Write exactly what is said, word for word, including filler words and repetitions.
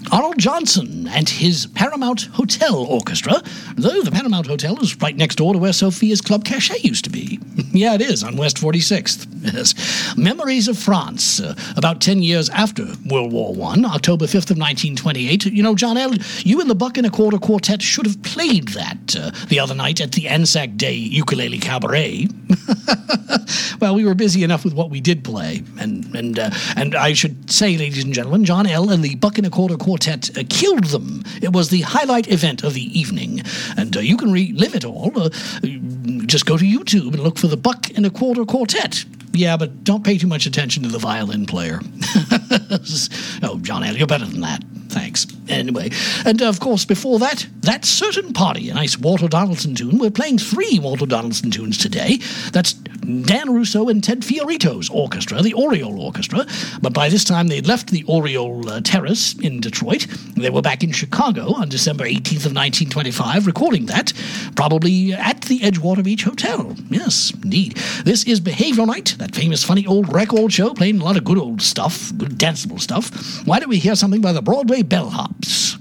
Arnold Johnson and his Paramount Hotel Orchestra, though the Paramount Hotel is right next door to where Sophia's Club Cachet used to be. Yeah, it is, on West forty-sixth. Yes. Memories of France, uh, about ten years after World War One, October fifth of nineteen twenty-eight. You know, John L., you and the Buck and a Quarter Quartet should have played that uh, the other night at the Anzac Day Ukulele Cabaret. Well, we were busy enough with what we did play. And and uh, and I should say, ladies and gentlemen, John L. and the Buck and a Quarter Quartet uh, killed them. It was the highlight event of the evening. And uh, you can relive it all. Uh, just go to YouTube and look for the Buck and a Quarter Quartet. Yeah, but don't pay too much attention to the violin player. Oh, John L., you're better than that. Thanks. Anyway, and of course, before that, That Certain Party, a nice Walter Donaldson tune. We're playing three Walter Donaldson tunes today. That's Dan Russo and Ted Fiorito's orchestra, the Oriole Orchestra. But by this time, they'd left the Oriole uh, Terrace in Detroit. They were back in Chicago on December eighteenth of nineteen twenty-five, recording that, probably at the Edgewater Beach Hotel. Yes, indeed. This is Behavioral Night, that famous, funny old record show, playing a lot of good old stuff, good danceable stuff. Why don't we hear something by the Broadway Bellhops?